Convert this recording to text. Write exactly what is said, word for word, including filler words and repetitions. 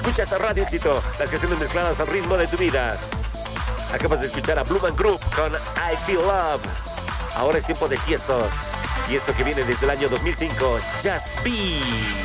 Escuchas a Radio Éxito, las canciones mezcladas al ritmo de tu vida. Acabas de escuchar a Blue Man Group con I Feel Love. Ahora es tiempo de Tiesto. Y esto que viene desde el año dos mil cinco, Just Be.